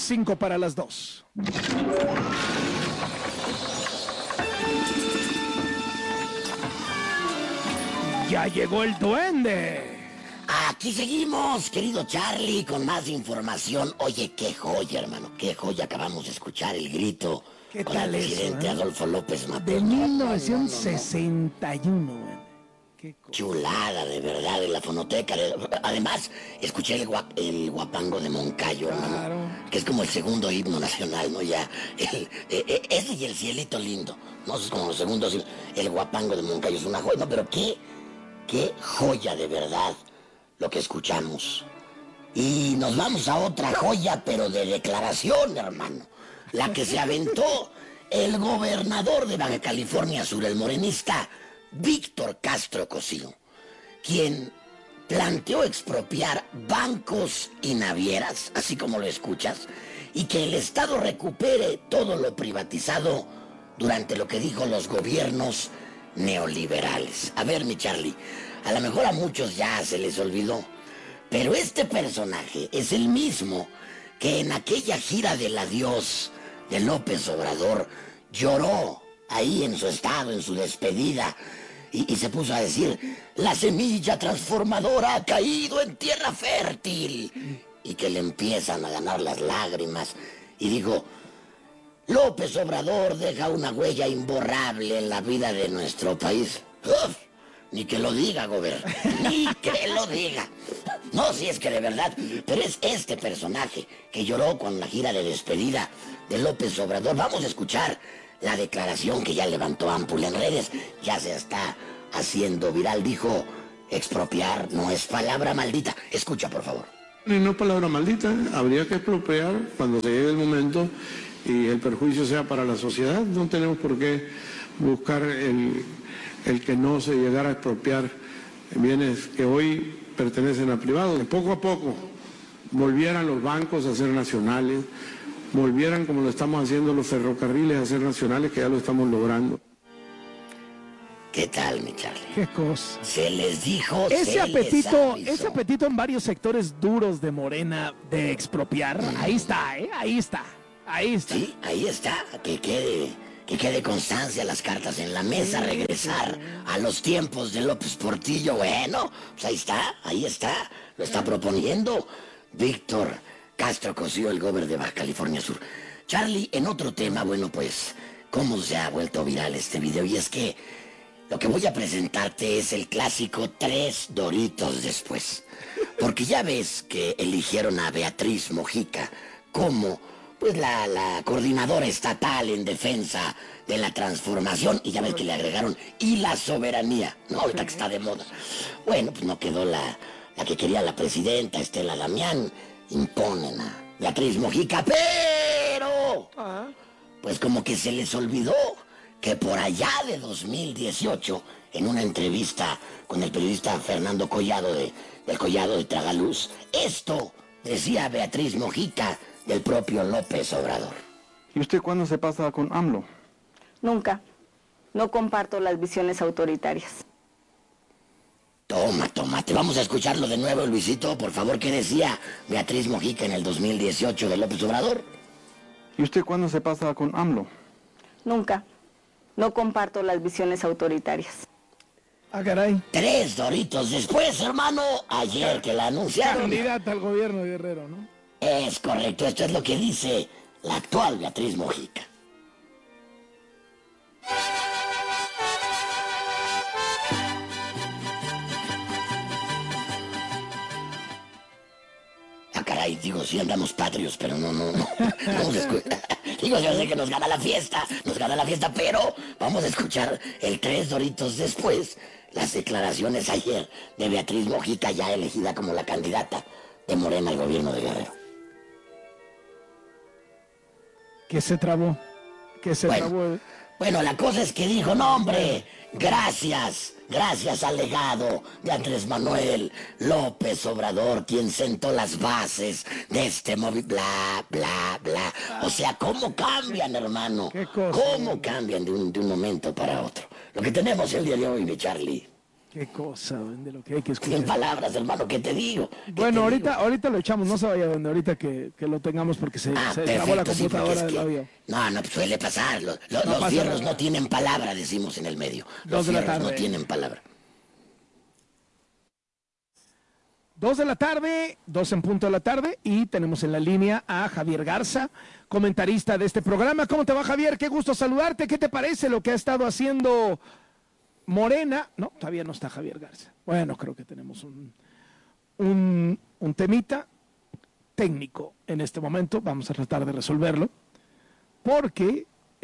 5 para las 2. Ya llegó el duende. Aquí seguimos, querido Charlie, con más información. Oye, qué joya, hermano, qué joya. Acabamos de escuchar el grito con el presidente Adolfo López Mateos. De 1961. Qué chulada, de verdad, en la fonoteca. Además, escuché el guapango de Moncayo, hermano, que es como el segundo himno nacional, ¿no? Ya, ese y el cielito lindo, ¿no? Es como los segundos, el guapango de Moncayo es una joya, ¿no? Pero qué joya, de verdad, lo que escuchamos. Y nos vamos a otra joya, pero de declaración, hermano. La que se aventó el gobernador de Baja California Sur, el morenista Víctor Castro Cosío, quien planteó expropiar bancos y navieras, así como lo escuchas, y que el Estado recupere todo lo privatizado durante lo que dijo los gobiernos neoliberales. A ver, mi Charlie, a lo mejor a muchos ya se les olvidó, pero este personaje es el mismo que en aquella gira del adiós de López Obrador lloró ahí en su estado, en su despedida, y se puso a decir: la semilla transformadora ha caído en tierra fértil, y que le empiezan a ganar las lágrimas, y dijo: López Obrador deja una huella imborrable en la vida de nuestro país. ¡Uf! Ni que lo diga, gobernador, ni que lo diga. No, si es que de verdad, pero es este personaje que lloró con la gira de despedida de López Obrador. Vamos a escuchar la declaración que ya levantó Ampul en redes, ya se está haciendo viral. Dijo: expropiar no es palabra maldita. Escucha, por favor. No es palabra maldita, habría que expropiar cuando se llegue el momento y el perjuicio sea para la sociedad. No tenemos por qué buscar el que no se llegara a expropiar bienes que hoy pertenecen a privados. Poco a poco volvieran los bancos a ser nacionales, volvieran, como lo estamos haciendo, los ferrocarriles a ser nacionales, que ya lo estamos logrando. ¿Qué tal, mi Charlie? Qué cosa. Se les dijo, ese apetito en varios sectores duros de Morena de expropiar, ahí está, ahí está. Sí, ahí está, que quede constancia, las cartas en la mesa, regresar a los tiempos de López Portillo. Bueno, pues ahí está, lo está proponiendo Víctor Castro Cosío, el gobernador de Baja California Sur. Charlie, en otro tema, bueno, pues, ¿cómo se ha vuelto viral este video? Y es que lo que voy a presentarte es el clásico 3 Doritos después. Porque ya ves que eligieron a Beatriz Mojica como, pues, la coordinadora estatal en defensa de la transformación, y ya ves que le agregaron y la soberanía, ¿no? Ahorita que está de moda. Bueno, pues no quedó la que quería la presidenta, Estela Damián. Imponen a Beatriz Mojica, pero pues como que se les olvidó que por allá de 2018, en una entrevista con el periodista Fernando Collado del Collado de Tragaluz, esto decía Beatriz Mojica del propio López Obrador. ¿Y usted cuándo se pasa con AMLO? Nunca. No comparto las visiones autoritarias. Toma, te vamos a escucharlo de nuevo, Luisito, por favor. ¿Qué decía Beatriz Mojica en el 2018 de López Obrador? ¿Y usted cuándo se pasa con AMLO? Nunca. No comparto las visiones autoritarias. Ah, caray. 3 Doritos después, hermano, ayer que la anunciaron. Candidata al gobierno de Guerrero, ¿no? Es correcto, esto es lo que dice la actual Beatriz Mojica. Caray, digo, sí andamos patrios, pero no. Vamos a escuchar. Digo, yo sé que nos gana la fiesta, pero vamos a escuchar el 3 Doritos después, las declaraciones ayer de Beatriz Mojica, ya elegida como la candidata de Morena al gobierno de Guerrero. ¿Qué se trabó? Bueno, la cosa es que dijo: no, hombre, gracias al legado de Andrés Manuel López Obrador, quien sentó las bases de este movimiento, bla. O sea, ¿cómo cambian, hermano? ¿Cómo cambian de un momento para otro? Lo que tenemos el día de hoy, mi Charlie. Qué cosa, de lo que hay que escuchar. 100 palabras, hermano, ¿qué te digo? Bueno, ahorita lo echamos, no se vaya donde ahorita que lo tengamos porque se trabó la computadora del avión. No, pues suele pasar. Los fierros no tienen palabra, decimos en el medio. Los fierros no tienen palabra. 2 de la tarde, 2 en punto de la tarde, y tenemos en la línea a Javier Garza, comentarista de este programa. ¿Cómo te va, Javier? Qué gusto saludarte. ¿Qué te parece lo que ha estado haciendo Morena? No, todavía no está Javier Garza. Bueno, creo que tenemos un temita técnico en este momento. Vamos a tratar de resolverlo, porque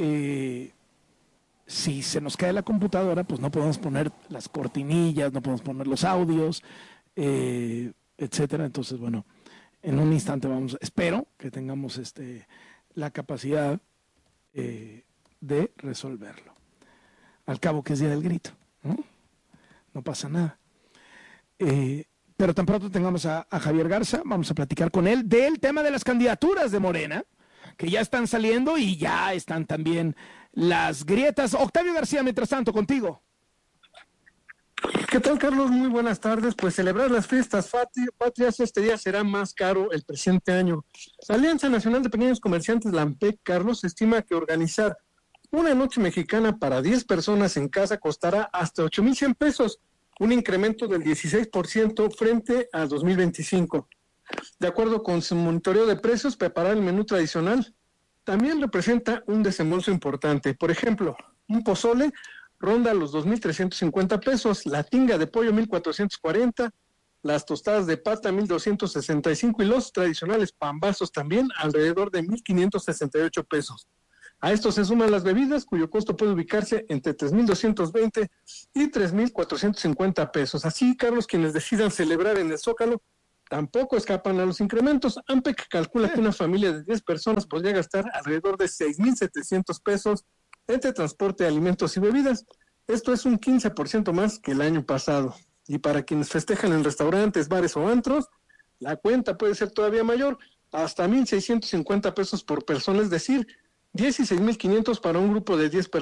si se nos cae la computadora, pues no podemos poner las cortinillas, no podemos poner los audios, etcétera. Entonces, bueno, en un instante espero que tengamos la capacidad de resolverlo. Al cabo que es Día del Grito, ¿no? No pasa nada. Pero tan pronto tengamos a Javier Garza, vamos a platicar con él del tema de las candidaturas de Morena, que ya están saliendo y ya están también las grietas. Octavio García, mientras tanto, contigo. ¿Qué tal, Carlos? Muy buenas tardes. Pues celebrar las fiestas patrias este día será más caro el presente año. La Alianza Nacional de Pequeños Comerciantes, la ANPEC, Carlos, estima que organizar una noche mexicana para 10 personas en casa costará hasta 8,100 pesos, un incremento del 16% frente a 2025. De acuerdo con su monitoreo de precios, preparar el menú tradicional también representa un desembolso importante. Por ejemplo, un pozole ronda los 2,350 pesos, la tinga de pollo 1,440, las tostadas de pata 1,265 y los tradicionales pambazos también alrededor de 1,568 pesos. A esto se suman las bebidas, cuyo costo puede ubicarse entre 3,220 y 3,450 pesos. Así, Carlos, quienes decidan celebrar en el Zócalo tampoco escapan a los incrementos. ANPEC calcula que una familia de 10 personas podría gastar alrededor de 6,700 pesos entre transporte, alimentos y bebidas. Esto es un 15% más que el año pasado. Y para quienes festejan en restaurantes, bares o antros, la cuenta puede ser todavía mayor, hasta 1,650 pesos por persona, es decir, 16,500 para un grupo de 10 personas.